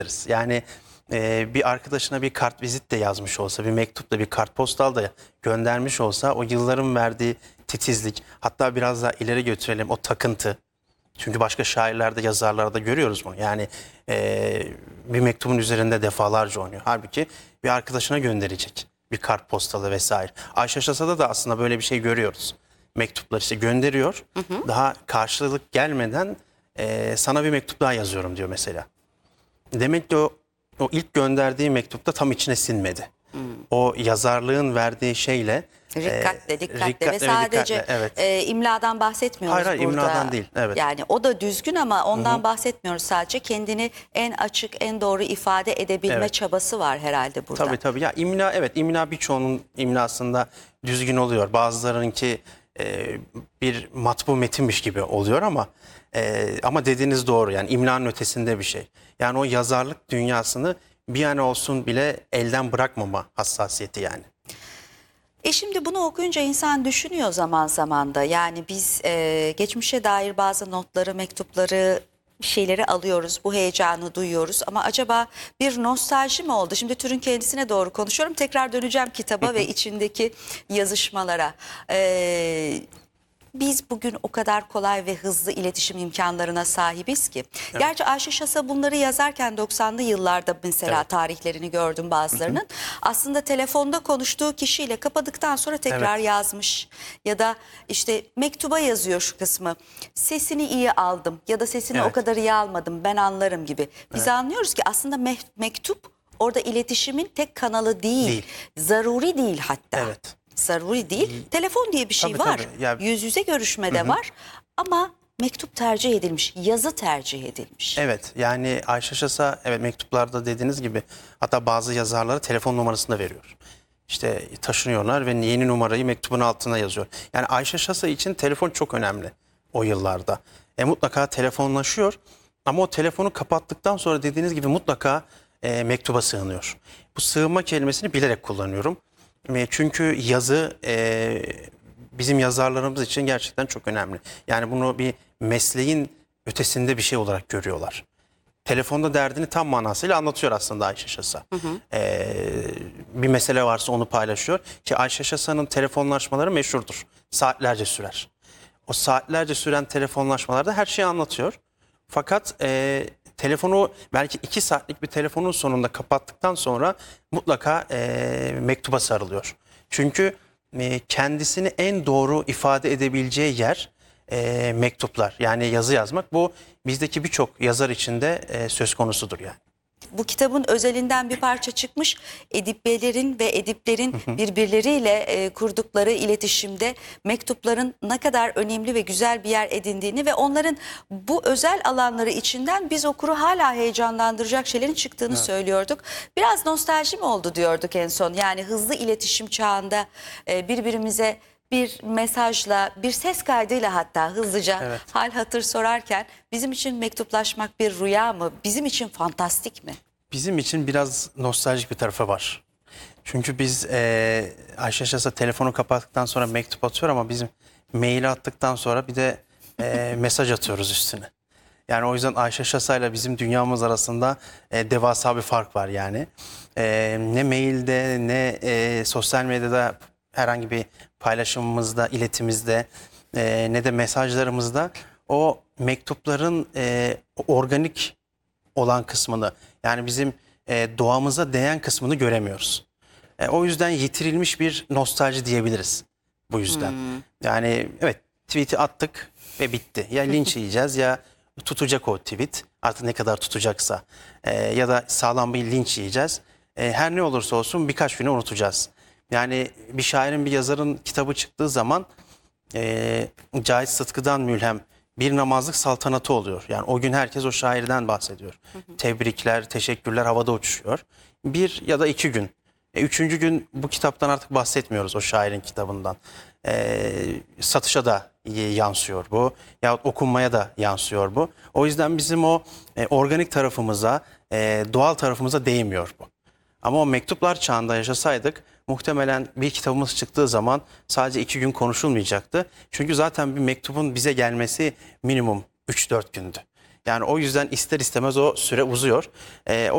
deriz. Yani bir arkadaşına bir kartvizit de yazmış olsa, bir mektupla bir kartpostal da göndermiş olsa o yılların verdiği titizlik, hatta biraz daha ileri götürelim o takıntı. Çünkü başka şairlerde, yazarlarda görüyoruz bunu. Yani bir mektubun üzerinde defalarca oynuyor. Halbuki bir arkadaşına gönderecek bir kartpostalı vesaire. Ayşe Şasa'da da aslında böyle bir şey görüyoruz. Mektuplar işte gönderiyor. Daha karşılık gelmeden sana bir mektup daha yazıyorum diyor mesela. Demek ki o ilk gönderdiği mektupta tam içine sinmedi. O yazarlığın verdiği şeyle Rikkatle, dikkatle rikkatle ve sadece evet. imladan bahsetmiyoruz Hayır, burada. imladan değil, evet. Yani o da düzgün ama ondan bahsetmiyoruz sadece. Kendini en açık, en doğru ifade edebilme Evet. çabası var herhalde burada. Tabii tabii. Ya imla, evet, imla birçoğunun imlasında düzgün oluyor. Bazılarınki bir matbu metinmiş gibi oluyor ama dediğiniz doğru. Yani imlanın ötesinde bir şey. Yani o yazarlık dünyasını bir an olsun bile elden bırakmama hassasiyeti yani. Şimdi bunu okuyunca insan düşünüyor zaman zaman da. Yani biz geçmişe dair bazı notları, mektupları, bir şeyleri alıyoruz. Bu heyecanı duyuyoruz ama acaba bir nostalji mi oldu? Şimdi türün kendisine doğru konuşuyorum. Tekrar döneceğim kitaba ve içindeki yazışmalara. Biz bugün o kadar kolay ve hızlı iletişim imkanlarına sahibiz ki. Evet. Gerçi Ayşe Şasa bunları yazarken 90'lı yıllarda mesela evet, tarihlerini gördüm bazılarının. Aslında telefonda konuştuğu kişiyle kapadıktan sonra tekrar yazmış. Ya da işte mektuba yazıyor şu kısmı. Sesini iyi aldım ya da sesini o kadar iyi almadım, ben anlarım gibi. Biz anlıyoruz ki aslında mektup orada iletişimin tek kanalı değil. Zaruri değil hatta. Evet. Zaruri değil. Telefon diye bir şey var. Tabii. Ya, yüz yüze görüşmede var ama mektup tercih edilmiş, yazı tercih edilmiş. evet, yani Ayşe Şasa evet mektuplarda dediğiniz gibi hatta bazı yazarlara telefon numarasını da veriyor. İşte taşınıyorlar ve yeni numarayı mektubun altına yazıyor. Yani Ayşe Şasa için telefon çok önemli o yıllarda. Mutlaka telefonlaşıyor ama o telefonu kapattıktan sonra dediğiniz gibi mutlaka mektuba sığınıyor. Bu sığınma kelimesini bilerek kullanıyorum. Çünkü yazı bizim yazarlarımız için gerçekten çok önemli. Yani bunu bir mesleğin ötesinde bir şey olarak görüyorlar. Telefonda derdini tam manasıyla anlatıyor aslında Ayşe Şasa. Bir mesele varsa onu paylaşıyor. Ki Ayşe Şasa'nın telefonlaşmaları meşhurdur. Saatlerce sürer. O saatlerce süren telefonlaşmalarda her şeyi anlatıyor. Fakat telefonu belki 2 saatlik bir telefonun sonunda kapattıktan sonra mutlaka mektuba sarılıyor. Çünkü kendisini en doğru ifade edebileceği yer mektuplar. Yani yazı yazmak, bu bizdeki birçok yazar için de söz konusudur yani. Bu kitabın özelinden bir parça çıkmış. Ediplerin ve ediplerin birbirleriyle kurdukları iletişimde mektupların ne kadar önemli ve güzel bir yer edindiğini ve onların bu özel alanları içinden biz okuru hala heyecanlandıracak şeylerin çıktığını söylüyorduk. Biraz nostalji mi oldu diyorduk en son. Yani hızlı iletişim çağında birbirimize bir mesajla, bir ses kaydıyla hatta hızlıca hal hatır sorarken bizim için mektuplaşmak bir rüya mı? Bizim için fantastik mi? Bizim için biraz nostaljik bir tarafı var. Çünkü biz Ayşe Şasa telefonu kapattıktan sonra mektup atıyor ama bizim maili attıktan sonra bir de mesaj atıyoruz üstüne. Yani o yüzden Ayşe Şasa ile bizim dünyamız arasında devasa bir fark var yani. Ne mailde ne sosyal medyada herhangi bir paylaşımımızda, iletimizde ne de mesajlarımızda o mektupların organik olan kısmını, yani bizim doğamıza değen kısmını göremiyoruz. O yüzden yitirilmiş bir nostalji diyebiliriz bu yüzden. Yani evet, tweet'i attık ve bitti. Ya linç yiyeceğiz ya tutacak o tweet, artık ne kadar tutacaksa, ya da sağlam bir linç yiyeceğiz. Her ne olursa olsun birkaç güne unutacağız. Yani bir şairin, bir yazarın kitabı çıktığı zaman Cahit Sıtkı'dan mülhem bir namazlık saltanatı oluyor. Yani o gün herkes o şairden bahsediyor. Tebrikler, teşekkürler havada uçuşuyor. 1 ya da 2 gün. 3. gün bu kitaptan artık bahsetmiyoruz, o şairin kitabından. Satışa da yansıyor bu. Yahut okunmaya da yansıyor bu. O yüzden bizim o organik tarafımıza, doğal tarafımıza değmiyor bu. Ama o mektuplar çağında yaşasaydık muhtemelen bir kitabımız çıktığı zaman sadece 2 gün konuşulmayacaktı. Çünkü zaten bir mektubun bize gelmesi minimum 3-4 gündü. Yani o yüzden ister istemez o süre uzuyor.